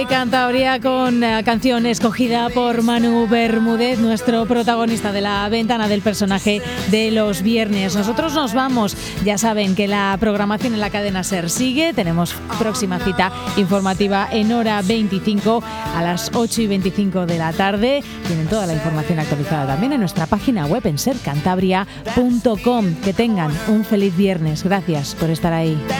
Cantabria con canción escogida por Manu Bermúdez, nuestro protagonista de la ventana del personaje de los viernes. Nosotros nos vamos, ya saben que la programación en la cadena SER sigue, tenemos próxima cita informativa en hora 25 a las 8:25 de la tarde. Tienen toda la información actualizada también en nuestra página web en sercantabria.com. Que tengan un feliz viernes, gracias por estar ahí.